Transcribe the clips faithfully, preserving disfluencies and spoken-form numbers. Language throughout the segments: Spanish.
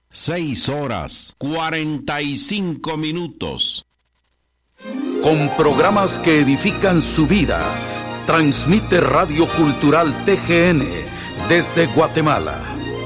Seis horas, cuarenta y cinco minutos. Con programas que edifican su vida, transmite Radio Cultural T G N desde Guatemala.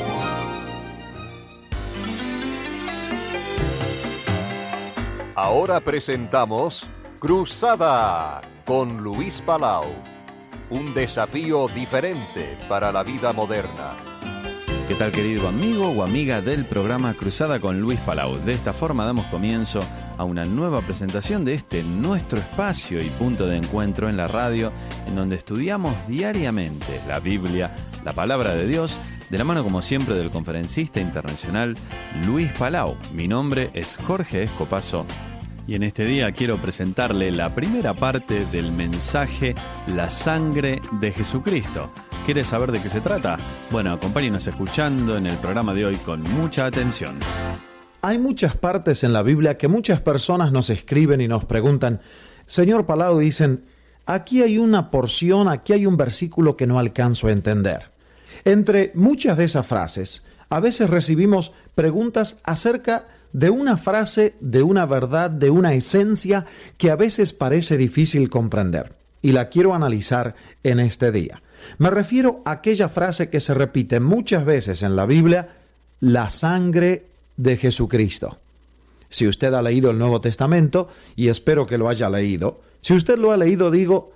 Ahora presentamos Cruzada con Luis Palau. Un desafío diferente para la vida moderna. ¿Qué tal, querido amigo o amiga del programa Cruzada con Luis Palau? De esta forma damos comienzo a una nueva presentación de este nuestro espacio y punto de encuentro en la radio, en donde estudiamos diariamente la Biblia, la palabra de Dios, de la mano como siempre del conferencista internacional Luis Palau. Mi nombre es Jorge Escopazo y en este día quiero presentarle la primera parte del mensaje La sangre de Jesucristo. ¿Quieres saber de qué se trata? Bueno, acompáñenos escuchando en el programa de hoy con mucha atención. Hay muchas partes en la Biblia que muchas personas nos escriben y nos preguntan, Señor Palau, dicen, aquí hay una porción, aquí hay un versículo que no alcanzo a entender. Entre muchas de esas frases, a veces recibimos preguntas acerca de una frase, de una verdad, de una esencia que a veces parece difícil comprender. Y la quiero analizar en este día. Me refiero a aquella frase que se repite muchas veces en la Biblia, la sangre de Jesucristo. Si usted ha leído el Nuevo Testamento, y espero que lo haya leído, si usted lo ha leído, digo,